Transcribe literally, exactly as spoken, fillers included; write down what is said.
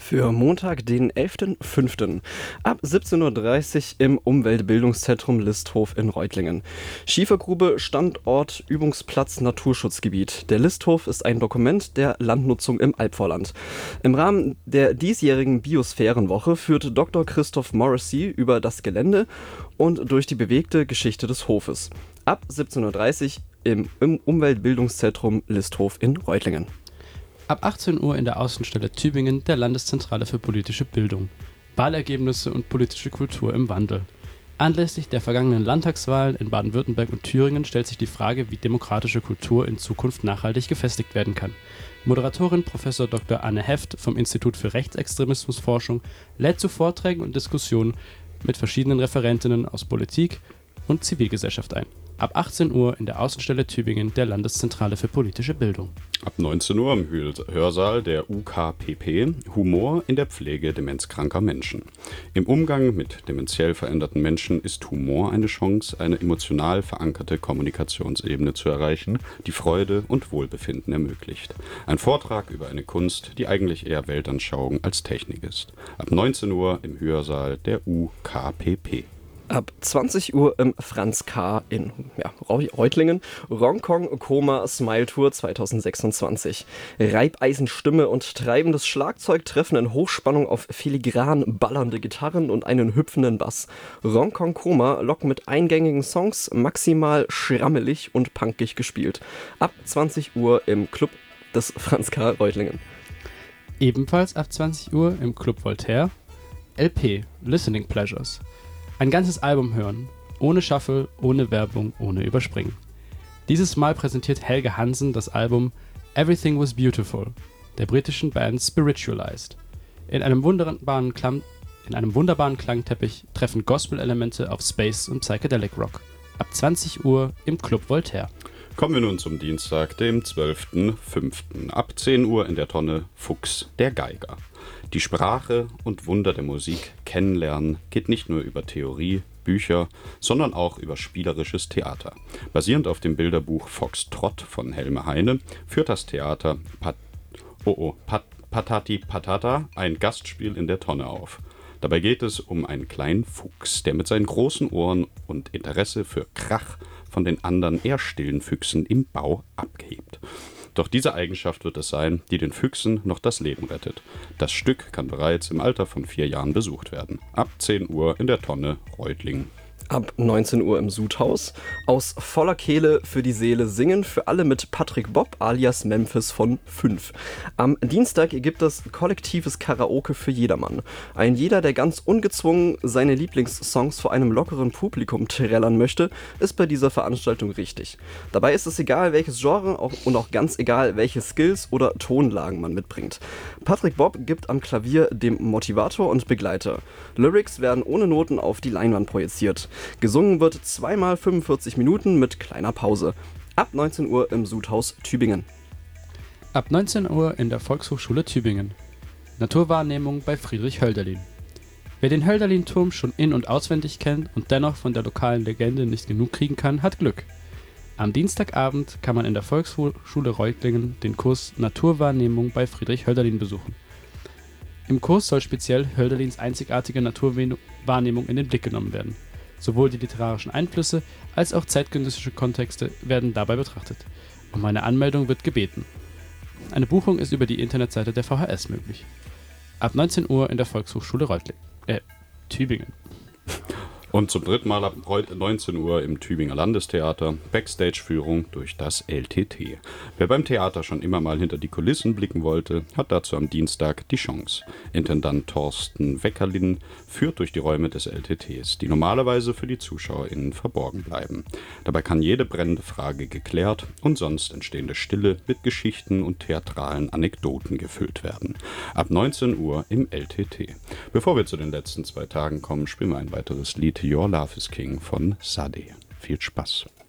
Für Montag, den elften fünften ab siebzehn Uhr dreißig im Umweltbildungszentrum Listhof in Reutlingen. Schiefergrube, Standort, Übungsplatz, Naturschutzgebiet. Der Listhof ist ein Dokument der Landnutzung im Albvorland. Im Rahmen der diesjährigen Biosphärenwoche führt Doktor Christoph Morrissey über das Gelände und durch die bewegte Geschichte des Hofes. Ab siebzehn Uhr dreißig im, im Umweltbildungszentrum Listhof in Reutlingen. Ab achtzehn Uhr in der Außenstelle Tübingen der Landeszentrale für politische Bildung. Wahlergebnisse und politische Kultur im Wandel. Anlässlich der vergangenen Landtagswahlen in Baden-Württemberg und Thüringen stellt sich die Frage, wie demokratische Kultur in Zukunft nachhaltig gefestigt werden kann. Moderatorin Professor Doktor Anne Heft vom Institut für Rechtsextremismusforschung lädt zu Vorträgen und Diskussionen mit verschiedenen Referentinnen aus Politik und Zivilgesellschaft ein. Ab achtzehn Uhr in der Außenstelle Tübingen der Landeszentrale für politische Bildung. Ab neunzehn Uhr im Hörsaal der U K P P Humor in der Pflege demenzkranker Menschen. Im Umgang mit dementiell veränderten Menschen ist Humor eine Chance, eine emotional verankerte Kommunikationsebene zu erreichen, die Freude und Wohlbefinden ermöglicht. Ein Vortrag über eine Kunst, die eigentlich eher Weltanschauung als Technik ist. Ab neunzehn Uhr im Hörsaal der U K P P. Ab zwanzig Uhr im Franz K. in ja, Reutlingen, Ronkong Koma Smile Tour zwanzig sechsundzwanzig. Reibeisenstimme und treibendes Schlagzeug treffen in Hochspannung auf filigran ballernde Gitarren und einen hüpfenden Bass. Ronkong Koma lockt mit eingängigen Songs, maximal schrammelig und punkig gespielt. Ab zwanzig Uhr im Club des Franz K. Reutlingen. Ebenfalls ab zwanzig Uhr im Club Voltaire L P Listening Pleasures. Ein ganzes Album hören, ohne Shuffle, ohne Werbung, ohne Überspringen. Dieses Mal präsentiert Helge Hansen das Album Everything Was Beautiful der britischen Band Spiritualized. In einem wunderbaren, Klang, in einem wunderbaren Klangteppich treffen Gospel-Elemente auf Space und Psychedelic Rock. Ab zwanzig Uhr im Club Voltaire. Kommen wir nun zum Dienstag, dem zwölften fünften Ab zehn Uhr in der Tonne Fuchs, der Geiger. Die Sprache und Wunder der Musik kennenlernen geht nicht nur über Theorie, Bücher, sondern auch über spielerisches Theater. Basierend auf dem Bilderbuch Foxtrott von Helme Heine führt das Theater Pat- oh, oh, Pat- Patati Patata ein Gastspiel in der Tonne auf. Dabei geht es um einen kleinen Fuchs, der mit seinen großen Ohren und Interesse für Krach von den anderen eher stillen Füchsen im Bau abhebt. Doch diese Eigenschaft wird es sein, die den Füchsen noch das Leben rettet. Das Stück kann bereits im Alter von vier Jahren besucht werden. Ab zehn Uhr in der Tonne Reutlingen. Ab neunzehn Uhr im Sudhaus. Aus voller Kehle für die Seele singen für alle mit Patrick Bob alias Memphis von fünf. Am Dienstag gibt es kollektives Karaoke für jedermann. Ein jeder, der ganz ungezwungen seine Lieblingssongs vor einem lockeren Publikum trällern möchte, ist bei dieser Veranstaltung richtig. Dabei ist es egal, welches Genre auch, und auch ganz egal, welche Skills oder Tonlagen man mitbringt. Patrick Bob gibt am Klavier dem Motivator und Begleiter. Lyrics werden ohne Noten auf die Leinwand projiziert. Gesungen wird zweimal fünfundvierzig Minuten mit kleiner Pause. Ab neunzehn Uhr im Sudhaus Tübingen. Ab neunzehn Uhr in der Volkshochschule Tübingen. Naturwahrnehmung bei Friedrich Hölderlin. Wer den Hölderlin-Turm schon in- und auswendig kennt und dennoch von der lokalen Legende nicht genug kriegen kann, hat Glück. Am Dienstagabend kann man in der Volkshochschule Reutlingen den Kurs Naturwahrnehmung bei Friedrich Hölderlin besuchen. Im Kurs soll speziell Hölderlins einzigartige Naturwahrnehmung in den Blick genommen werden. Sowohl die literarischen Einflüsse als auch zeitgenössische Kontexte werden dabei betrachtet. Um eine Anmeldung wird gebeten. Eine Buchung ist über die Internetseite der V H S möglich. Ab neunzehn Uhr in der Volkshochschule Reutlingen. Äh, Tübingen. Und zum dritten Mal ab heute neunzehn Uhr im Tübinger Landestheater Backstage-Führung durch das L T T. Wer beim Theater schon immer mal hinter die Kulissen blicken wollte, hat dazu am Dienstag die Chance. Intendant Thorsten Weckerlin führt durch die Räume des L T Ts, die normalerweise für die ZuschauerInnen verborgen bleiben. Dabei kann jede brennende Frage geklärt und sonst entstehende Stille mit Geschichten und theatralen Anekdoten gefüllt werden. Ab neunzehn Uhr im L T T. Bevor wir zu den letzten zwei Tagen kommen, spielen wir ein weiteres Lied Your Love is King von Sade. Viel Spaß.